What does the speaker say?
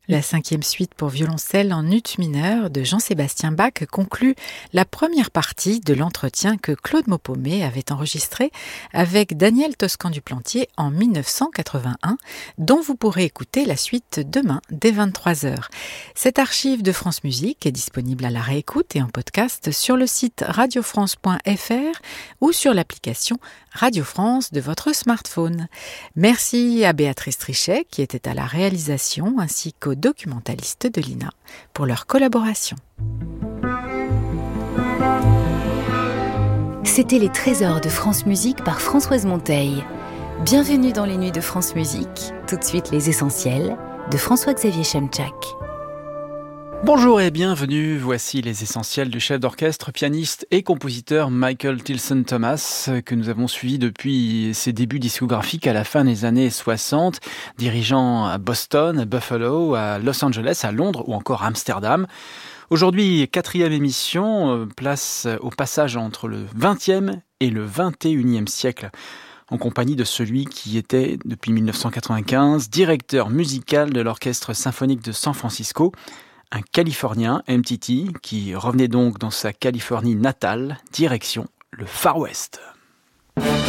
La 5e suite pour violoncelle en ut mineur de Jean-Sébastien Bach conclut la première partie de l'entretien que Claude Maupomé avait enregistré avec Daniel Toscan du Plantier en 1981, dont vous pourrez écouter la suite demain dès 23h. Cette archive de France Musique est disponible à la réécoute et en podcast sur le site radiofrance.fr ou sur l'application Radio France de votre smartphone. Merci à Béatrice Trichet qui était à la réalisation ainsi qu'au documentaliste de l'INA pour leur collaboration. C'était les trésors de France Musique par Françoise Monteil. Bienvenue dans les nuits de France Musique. Tout de suite les essentiels de François-Xavier Chemczak. Bonjour et bienvenue, voici les essentiels du chef d'orchestre, pianiste et compositeur Michael Tilson Thomas, que nous avons suivi depuis ses débuts discographiques à la fin des années 60, dirigeant à Boston, à Buffalo, à Los Angeles, à Londres ou encore à Amsterdam. Aujourd'hui, 4e émission, place au passage entre le 20e et le 21e siècle, en compagnie de celui qui était, depuis 1995, directeur musical de l'Orchestre symphonique de San Francisco, un Californien, MTT, qui revenait donc dans sa Californie natale, direction le Far West.